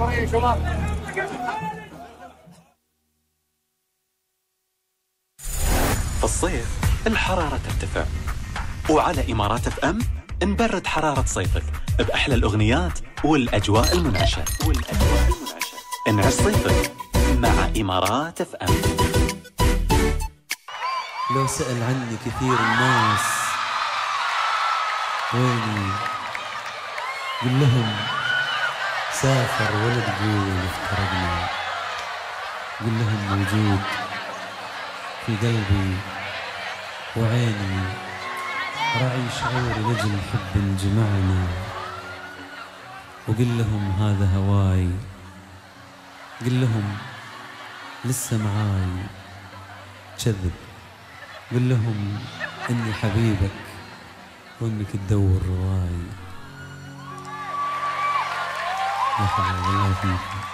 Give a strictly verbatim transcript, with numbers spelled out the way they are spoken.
في الصيف الحرارة ترتفع، وعلى إمارات اف ام نبرد حرارة صيفك بأحلى الأغنيات والأجواء المنعشة والأجواء المنعشة. انعش صيفك مع إمارات اف ام. لو سأل عني كثير الناس ويني، قل لهم سافر ولا تقول افترقنا، قل لهم موجود في قلبي وعيني، راعي شعوري لجل حب جمعنا، وقل لهم هذا هواي، قل لهم لسه معاي كذب، قل لهم اني حبيبك وانك تدور رواي. يا حبيبي الله يحييك.